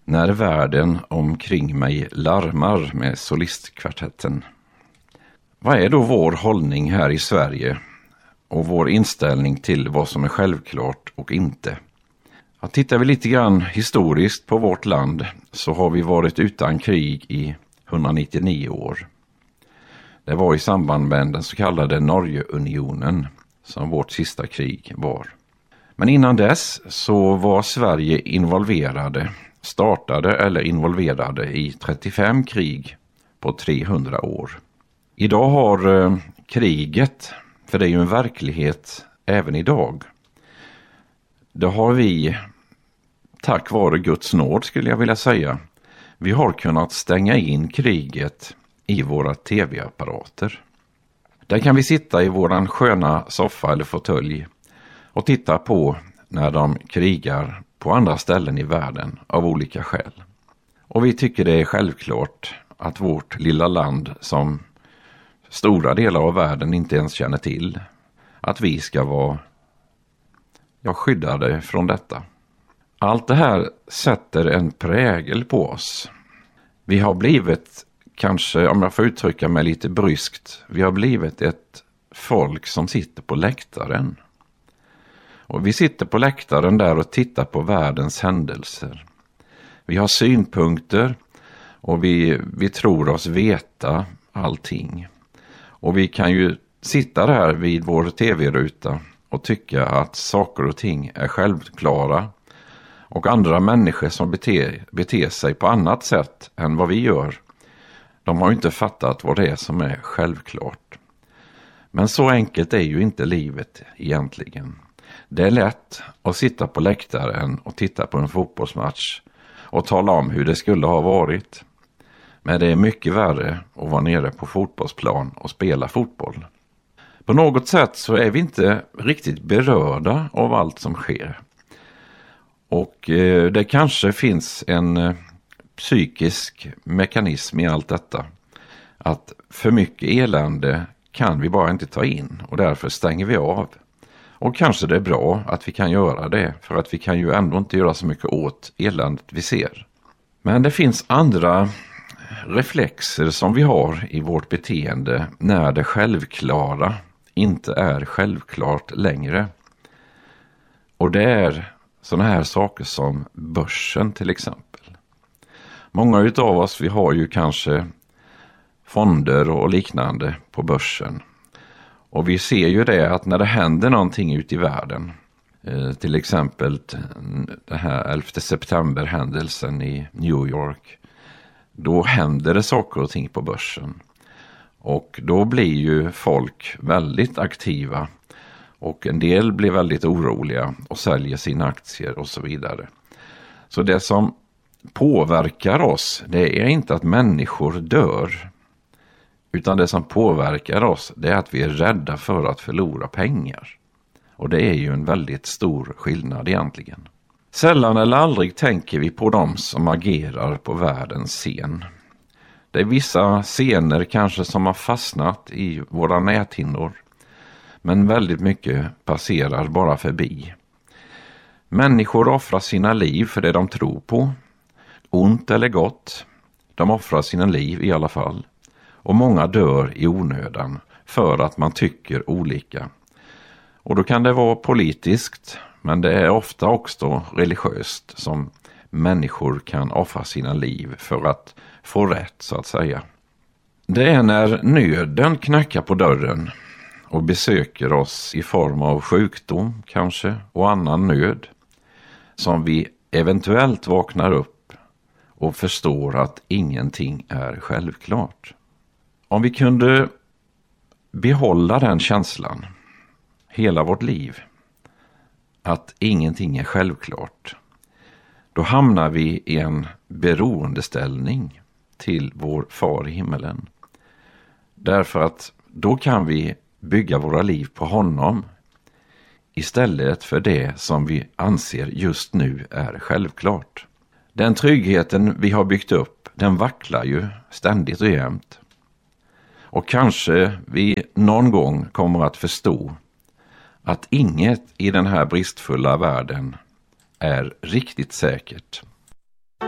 När världen omkring mig larmar med solistkvartetten. Vad är då vår hållning här i Sverige och vår inställning till vad som är självklart och inte? Tittar vi lite grann historiskt på vårt land så har vi varit utan krig i 199 år. Det var i samband med den så kallade Norgeunionen som vårt sista krig var. Men innan dess så var Sverige startade eller involverade i 35 krig på 300 år. Idag har kriget, för det är ju en verklighet även idag, det har vi, tack vare Guds nåd skulle jag vilja säga, vi har kunnat stänga in kriget i våra tv-apparater. Där kan vi sitta i våran sköna soffa eller fåtölj och titta på när de krigar på andra ställen i världen av olika skäl. Och vi tycker det är självklart att vårt lilla land, som stora delar av världen inte ens känner till, att vi ska vara skyddade från detta. Allt det här sätter en prägel på oss. Vi har blivit, kanske om jag får uttrycka mig lite bryskt, vi har blivit ett folk som sitter på läktaren. Och vi sitter på läktaren där och tittar på världens händelser. Vi har synpunkter och vi tror oss veta allting. Och vi kan ju sitta där vid vår tv-ruta och tycka att saker och ting är självklara. Och andra människor som beter sig på annat sätt än vad vi gör, de har ju inte fattat vad det är som är självklart. Men så enkelt är ju inte livet egentligen. Det är lätt att sitta på läktaren och titta på en fotbollsmatch och tala om hur det skulle ha varit. Men det är mycket värre att vara nere på fotbollsplan och spela fotboll. På något sätt så är vi inte riktigt berörda av allt som sker. Och det kanske finns en psykisk mekanism i allt detta. Att för mycket elände kan vi bara inte ta in och därför stänger vi av. Och kanske det är bra att vi kan göra det, för att vi kan ju ändå inte göra så mycket åt eländet vi ser. Men det finns andra reflexer som vi har i vårt beteende när det självklara inte är självklart längre. Och det är sådana här saker som börsen till exempel. Många utav oss, vi har ju kanske fonder och liknande på börsen. Och vi ser ju det att när det händer någonting ute i världen, till exempel den här 11 september-händelsen i New York, då händer det saker och ting på börsen. Och då blir ju folk väldigt aktiva och en del blir väldigt oroliga och säljer sina aktier och så vidare. Så det som påverkar oss, det är inte att människor dör, utan det som påverkar oss, det är att vi är rädda för att förlora pengar. Och det är ju en väldigt stor skillnad egentligen. Sällan eller aldrig tänker vi på dem som agerar på världens scen. Det är vissa scener kanske som har fastnat i våra näthinnor. Men väldigt mycket passerar bara förbi. Människor offrar sina liv för det de tror på. Ont eller gott. De offrar sina liv i alla fall. Och många dör i onödan för att man tycker olika. Och då kan det vara politiskt, men det är ofta också religiöst som människor kan offra sina liv för att få rätt, så att säga. Det är när nöden knackar på dörren och besöker oss i form av sjukdom kanske och annan nöd som vi eventuellt vaknar upp och förstår att ingenting är självklart. Om vi kunde behålla den känslan hela vårt liv, att ingenting är självklart, då hamnar vi i en beroendeställning till vår far i himmelen. Därför att då kan vi bygga våra liv på honom istället för det som vi anser just nu är självklart. Den tryggheten vi har byggt upp, den vacklar ju ständigt och jämt. Och kanske vi någon gång kommer att förstå att inget i den här bristfulla världen är riktigt säkert.